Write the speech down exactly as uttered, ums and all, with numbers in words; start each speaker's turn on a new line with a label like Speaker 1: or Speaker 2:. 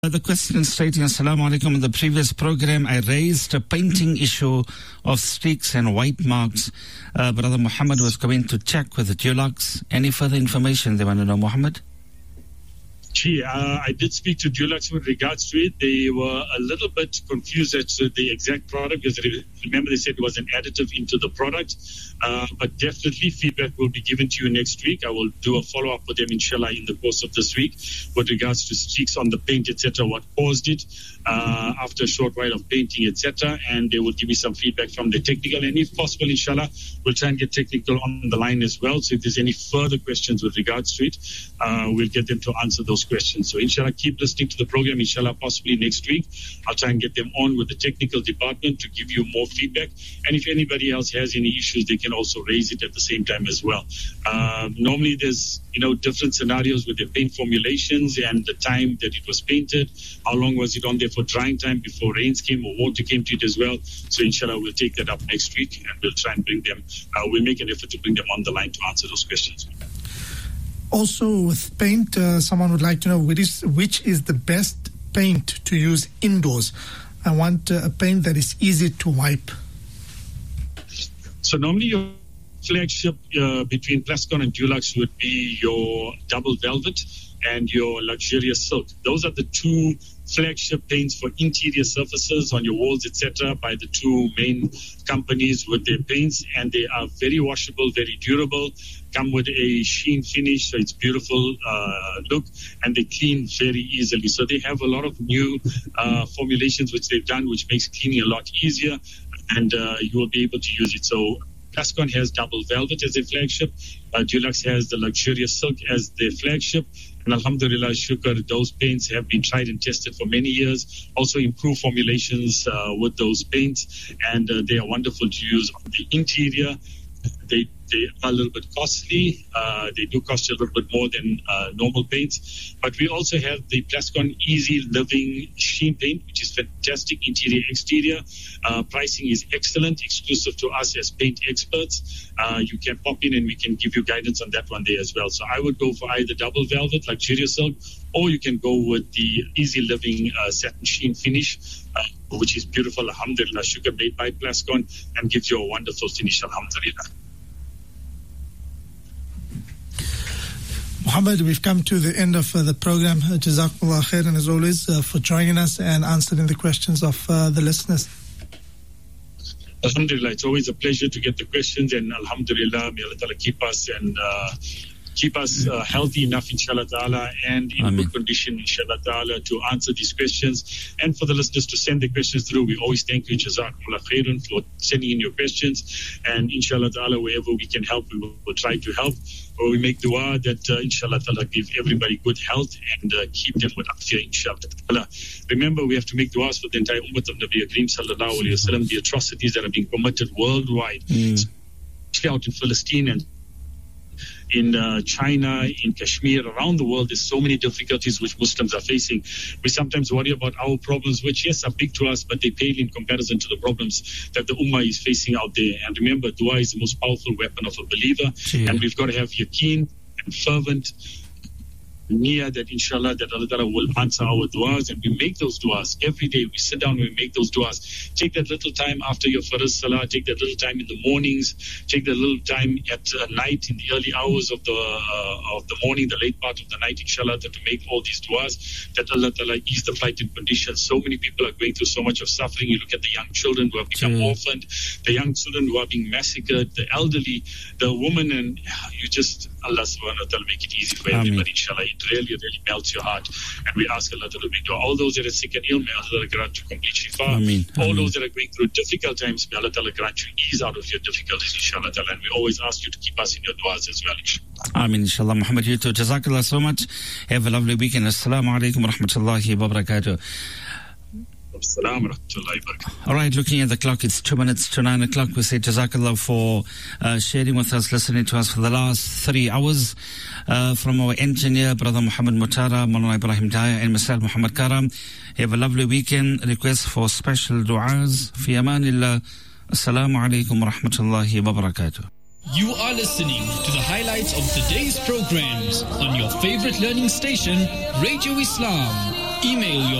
Speaker 1: The question stating, Assalamu alaikum, in the previous program I raised a painting issue of streaks and white marks. Uh, Brother Muhammad was going to check with the Dulux. Any further information they want to know, Muhammad?
Speaker 2: Gee, uh, I did speak to Dulux with regards to it. They were a little bit confused as to the exact product because remember they said it was an additive into the product. Uh, but definitely feedback will be given to you next week. I will do a follow-up with them, inshallah, in the course of this week with regards to streaks on the paint, et cetera, what caused it uh, after a short while of painting, et cetera. And they will give me some feedback from the technical. And if possible, inshallah, we'll try and get technical on the line as well. So if there's any further questions with regards to it, uh, we'll get them to answer those questions. So inshallah, keep listening to the program. Inshallah, possibly next week, I'll try and get them on with the technical department to give you more feedback. And if anybody else has any issues, they can also raise it at the same time as well. Um, normally there's, you know, different scenarios with the paint formulations and the time that it was painted. How long was it on there for drying time before rains came or water came to it as well? So inshallah, we'll take that up next week and we'll try and bring them, uh, we'll make an effort to bring them on the line to answer those questions.
Speaker 3: Also with paint, uh, someone would like to know which is, which is the best paint to use indoors. I want uh, a paint that is easy to wipe.
Speaker 2: So normally your flagship uh, between Plascon and Dulux would be your double velvet and your luxurious silk. Those are the two flagship paints for interior surfaces on your walls, et cetera, by the two main companies with their paints, and they are very washable, very durable, come with a sheen finish, so it's beautiful uh, look, and they clean very easily. So they have a lot of new uh, formulations which they've done, which makes cleaning a lot easier, and uh, you will be able to use it. So Plascon has double velvet as their flagship. Uh, Dulux has the luxurious silk as their flagship. And alhamdulillah, shukr, those paints have been tried and tested for many years. Also improved formulations uh, with those paints. And uh, they are wonderful to use on the interior. They they are a little bit costly. Uh, they do cost you a little bit more than uh, normal paints. But we also have the Plascon Easy Living Sheen Paint, which is fantastic interior, exterior. Uh, pricing is excellent, exclusive to us as paint experts. Uh, you can pop in and we can give you guidance on that one there as well. So I would go for either double velvet, luxurious silk, or you can go with the Easy Living uh, satin sheen finish, uh, which is beautiful, alhamdulillah, sugar made by Plascon, and gives you a wonderful finish, alhamdulillah.
Speaker 3: Muhammad, we've come to the end of uh, the program. Uh, Jazakumullah khairan as always uh, for joining us and answering the questions of uh, the listeners.
Speaker 2: Alhamdulillah, it's always a pleasure to get the questions, and alhamdulillah, may Allah Ta'ala keep us and uh, keep us uh, healthy enough, inshallah ta'ala, and in
Speaker 1: Ameen.
Speaker 2: good condition, inshallah ta'ala, to answer these questions. And for the listeners to send their questions through, we always thank you, Jazakumullah khairan, for sending in your questions. And inshallah ta'ala, wherever we can help, we will, will try to help. Or we make dua that uh, inshallah ta'ala give everybody good health and uh, keep them with afiyah, inshallah ta'ala. Remember, we have to make duas for the entire ummah of Nabi Kareem sallallahu alayhi wa sallam, the atrocities that are being committed worldwide,
Speaker 1: Mm.
Speaker 2: especially out in Palestine and in uh, China, in Kashmir, around the world. There's so many difficulties which Muslims are facing. We sometimes worry about our problems, which, yes, are big to us, but they pale in comparison to the problems that the Ummah is facing out there. And remember, dua is the most powerful weapon of a believer.
Speaker 1: Yeah.
Speaker 2: And we've got to have yaqeen and fervent niyyah that inshallah that Allah Ta'ala will answer our duas, and we make those duas every day. We sit down and we make those duas. Take that little time after your farz salah, take that little time in the mornings, take that little time at uh, night in the early hours of the uh, of the morning, the late part of the night, inshallah, that to make all these duas, that Allah Ta'ala ease the plight and conditions. So many people are going through so much of suffering. You look at the young children who have become
Speaker 1: Mm.
Speaker 2: orphaned, the young children who are being massacred, the elderly, the women, and you just, Allah subhanahu wa ta'ala make it easy for
Speaker 1: Ameen.
Speaker 2: everybody, inshallah. It really, really melts your heart. And we ask Allah to make dua. All those that are sick and ill, may Allah grant you complete shifa.
Speaker 1: Ameen.
Speaker 2: All
Speaker 1: Ameen.
Speaker 2: those that are going through difficult times, may Allah Ta'ala grant you ease out of your difficulties, inshallah ta'ala. And we always ask you to keep us in your duas as well, inshallah.
Speaker 1: Ameen, inshallah. Muhammad, you too. Jazakallah so much. Have a lovely weekend. Assalamu alaikum wa rahmatullahi wa barakatuh.
Speaker 2: Assalamu rahmatullahi wa barakatuh.
Speaker 1: All right, looking at the clock, it's two minutes to nine o'clock. We say Jazakallah for uh, sharing with us, listening to us for the last three hours. Uh, from our engineer, Brother Muhammad Mutara, Maulana Ibrahim Daya, and myself, Muhammad Karam. Have a lovely weekend. Request for special du'as. Fi amanillah. Assalamu alaikum wa rahmatullahi wa barakatuh.
Speaker 4: You are listening to the highlights of today's programs on your favorite learning station, Radio Islam. Email your